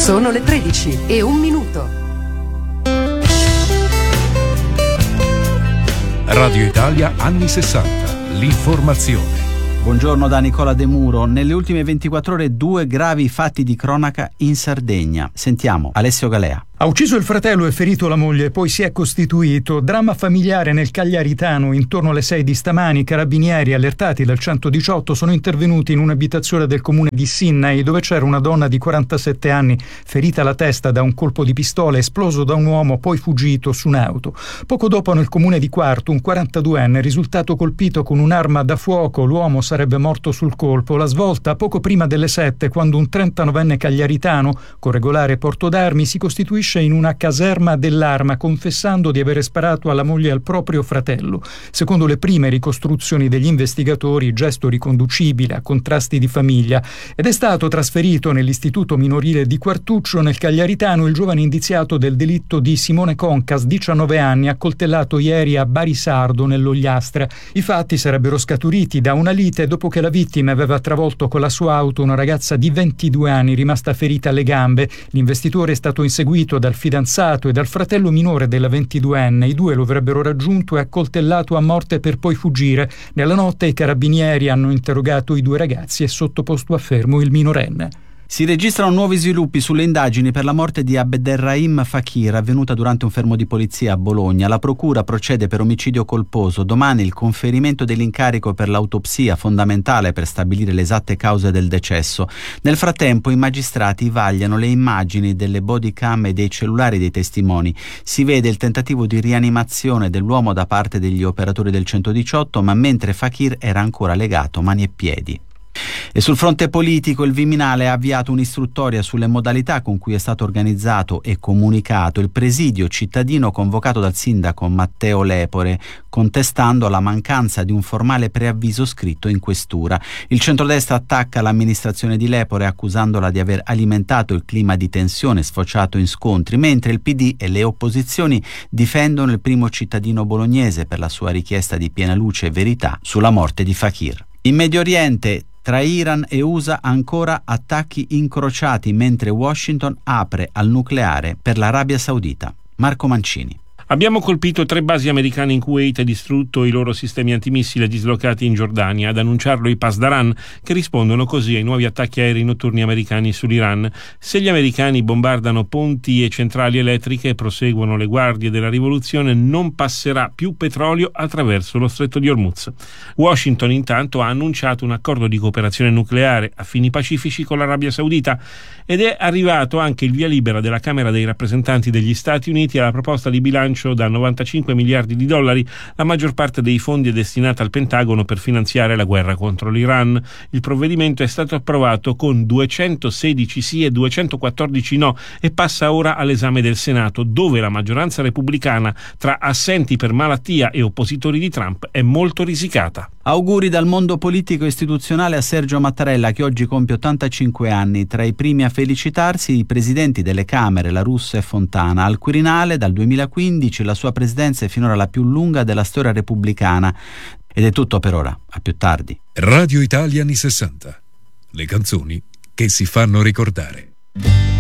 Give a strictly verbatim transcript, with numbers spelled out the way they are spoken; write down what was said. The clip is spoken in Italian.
Sono le tredici e un minuto. Radio Italia anni sessanta. L'informazione. Buongiorno da Nicola De Muro. Nelle ultime ventiquattro ore due gravi fatti di cronaca in Sardegna. Sentiamo Alessio Galea. Ha ucciso il fratello e ferito la moglie, poi si è costituito. Dramma familiare nel Cagliaritano. Intorno alle sei di stamani, carabinieri allertati dal centodiciotto sono intervenuti in un'abitazione del comune di Sinnai, dove c'era una donna di quarantasette anni, ferita alla testa da un colpo di pistola esploso da un uomo, poi fuggito su un'auto. Poco dopo nel comune di Quartu, un quarantaduenne è risultato colpito con un'arma da fuoco. L'uomo sarebbe morto sul colpo. La svolta poco prima delle sette, quando un trentanovenne cagliaritano, con regolare porto d'armi, si costituisce in una caserma dell'Arma, confessando di aver sparato alla moglie e al proprio fratello. Secondo le prime ricostruzioni degli investigatori, gesto riconducibile a contrasti di famiglia, ed è stato trasferito nell'istituto minorile di Quartuccio, nel Cagliaritano, il giovane indiziato del delitto di Simone Concas, diciannove anni, accoltellato ieri a Barisardo, nell'Ogliastra. I fatti sarebbero scaturiti da una lite dopo che la vittima aveva travolto con la sua auto una ragazza di ventidue anni rimasta ferita alle gambe. L'investitore è stato inseguito dal fidanzato e dal fratello minore della ventiduenne. I due lo avrebbero raggiunto e accoltellato a morte per poi fuggire. Nella notte i carabinieri hanno interrogato i due ragazzi e sottoposto a fermo il minorenne. Si registrano nuovi sviluppi sulle indagini per la morte di Abderrahim Fakir, avvenuta durante un fermo di polizia a Bologna. La procura procede per omicidio colposo. Domani il conferimento dell'incarico per l'autopsia, fondamentale per stabilire le esatte cause del decesso. Nel frattempo i magistrati vagliano le immagini delle bodycam e dei cellulari dei testimoni. Si vede il tentativo di rianimazione dell'uomo da parte degli operatori del centodiciotto, ma mentre Fakir era ancora legato mani e piedi. E sul fronte politico il Viminale ha avviato un'istruttoria sulle modalità con cui è stato organizzato e comunicato il presidio cittadino convocato dal sindaco Matteo Lepore, contestando la mancanza di un formale preavviso scritto in questura. Il centrodestra attacca l'amministrazione di Lepore accusandola di aver alimentato il clima di tensione sfociato in scontri, mentre il P D e le opposizioni difendono il primo cittadino bolognese per la sua richiesta di piena luce e verità sulla morte di Fakir. In Medio Oriente, tra Iran e U S A ancora attacchi incrociati, mentre Washington apre al nucleare per l'Arabia Saudita. Marco Mancini. Abbiamo colpito tre basi americane in Kuwait e distrutto i loro sistemi antimissile dislocati in Giordania. Ad annunciarlo i Pasdaran, che rispondono così ai nuovi attacchi aerei notturni americani sull'Iran. Se gli americani bombardano ponti e centrali elettriche e proseguono le guardie della rivoluzione, non passerà più petrolio attraverso lo stretto di Hormuz. Washington intanto ha annunciato un accordo di cooperazione nucleare a fini pacifici con l'Arabia Saudita ed è arrivato anche il via libera della Camera dei rappresentanti degli Stati Uniti alla proposta di bilancio da novantacinque miliardi di dollari. La maggior parte dei fondi è destinata al Pentagono per finanziare la guerra contro l'Iran. Il provvedimento è stato approvato con duecentosedici sì e duecentoquattordici no e passa ora all'esame del Senato, dove la maggioranza repubblicana, tra assenti per malattia e oppositori di Trump, è molto risicata. Auguri dal mondo politico e istituzionale a Sergio Mattarella, che oggi compie ottantacinque anni. Tra i primi a felicitarsi i presidenti delle Camere, La Russa e Fontana. Al Quirinale dal duemilaquindici la sua presidenza è finora la più lunga della storia repubblicana. Ed è tutto per ora, a più tardi. Radio Italia anni sessanta. Le canzoni che si fanno ricordare.